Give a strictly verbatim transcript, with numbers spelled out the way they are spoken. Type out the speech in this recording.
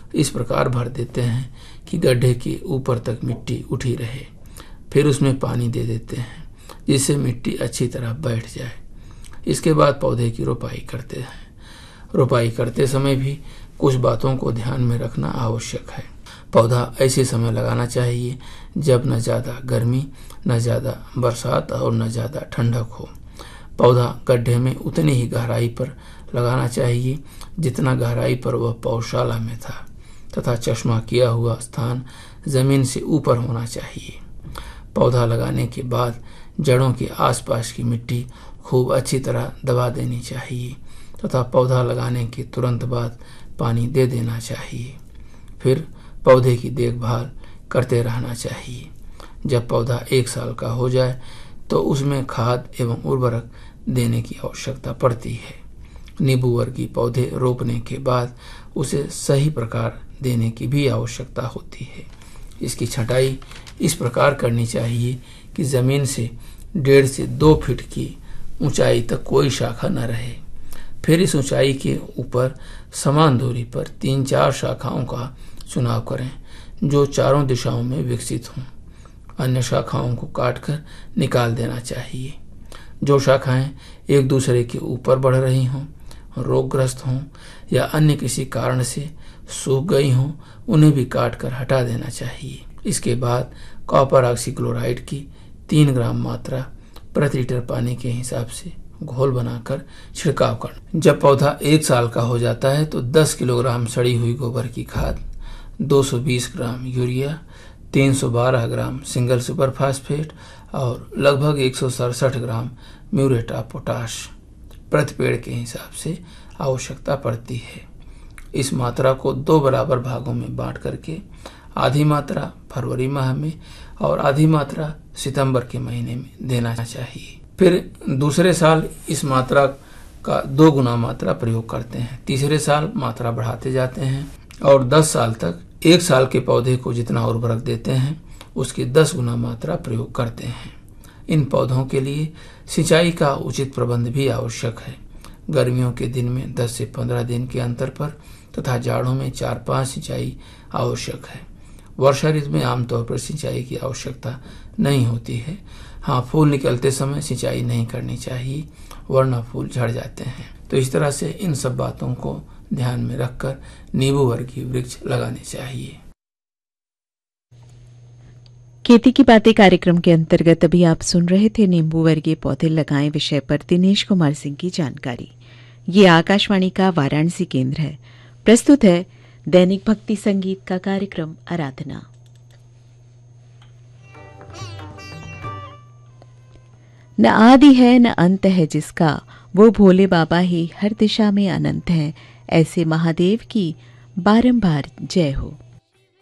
इस प्रकार भर देते हैं कि गड्ढे के ऊपर तक मिट्टी उठी रहे। फिर उसमें पानी दे देते हैं जिससे मिट्टी अच्छी तरह बैठ जाए। इसके बाद पौधे की रोपाई करते हैं। रोपाई करते समय भी कुछ बातों को ध्यान में रखना आवश्यक है। पौधा ऐसे समय लगाना चाहिए जब न ज़्यादा गर्मी, न ज़्यादा बरसात और न ज़्यादा ठंडक हो। पौधा गड्ढे में उतनी ही गहराई पर लगाना चाहिए जितना गहराई पर वह पौधशाला में था, तथा चश्मा किया हुआ स्थान जमीन से ऊपर होना चाहिए। पौधा लगाने के बाद जड़ों के आसपास की मिट्टी खूब अच्छी तरह दबा देनी चाहिए तथा पौधा लगाने के तुरंत बाद पानी दे देना चाहिए। फिर पौधे की देखभाल करते रहना चाहिए। जब पौधा एक साल का हो जाए तो उसमें खाद एवं उर्वरक देने की आवश्यकता पड़ती है। नींबू वर्गीय पौधे रोपने के बाद उसे सही प्रकार देने की भी आवश्यकता होती है। इसकी छंटाई इस प्रकार करनी चाहिए कि जमीन से डेढ़ से दो फीट की ऊंचाई तक कोई शाखा न रहे। फिर इस ऊंचाई के ऊपर समान दूरी पर तीन चार शाखाओं का चुनाव करें जो चारों दिशाओं में विकसित हों। अन्य शाखाओं को काटकर निकाल देना चाहिए। जो शाखाएं एक दूसरे के ऊपर बढ़ रही हों, रोगग्रस्त हों या अन्य किसी कारण से सूख गई हों, उन्हें भी काटकर हटा देना चाहिए। इसके बाद कॉपर ऑक्सीक्लोराइड की तीन ग्राम मात्रा प्रति लीटर पानी के हिसाब से घोल बनाकर छिड़काव करना। जब पौधा एक साल का हो जाता है तो दस किलोग्राम सड़ी हुई गोबर की खाद, दो सौ बीस ग्राम यूरिया, तीन सौ बारह ग्राम सिंगल सुपर फास्फेट और लगभग एक सौ सड़सठ ग्राम म्यूरेट ऑफ पोटाश प्रति पेड़ के हिसाब से आवश्यकता पड़ती है। इस मात्रा को दो बराबर भागों में बांट करके आधी मात्रा फरवरी माह में और आधी मात्रा सितंबर के महीने में देना चाहिए। फिर दूसरे साल इस मात्रा का दो गुना मात्रा प्रयोग करते हैं। तीसरे साल मात्रा बढ़ाते जाते हैं और दस साल तक एक साल के पौधे को जितना उर्वरक देते हैं उसकी दस गुना मात्रा प्रयोग करते हैं। इन पौधों के लिए सिंचाई का उचित प्रबंध भी आवश्यक है। गर्मियों के दिन में दस से पंद्रह दिन के अंतर पर तथा जाड़ों में चार पांच सिंचाई आवश्यक है। वर्षा ऋतु में आमतौर पर सिंचाई की आवश्यकता नहीं होती है। हाँ, फूल निकलते समय सिंचाई नहीं करनी चाहिए वरना फूल झड़ जाते हैं। तो इस तरह से इन सब बातों को ध्यान में रखकर नींबू वर्गीय वृक्ष लगाने चाहिए। खेती की बातें कार्यक्रम के अंतर्गत अभी आप सुन रहे थे नींबू वर्गीय पौधे लगाएं विषय पर दिनेश कुमार सिंह की जानकारी। ये आकाशवाणी का वाराणसी केंद्र है। प्रस्तुत है दैनिक भक्ति संगीत का कार्यक्रम आराधना। न आदि है न अंत है जिसका, वो भोले बाबा ही हर दिशा में अनंत है। ऐसे महादेव की बारंबार जय हो।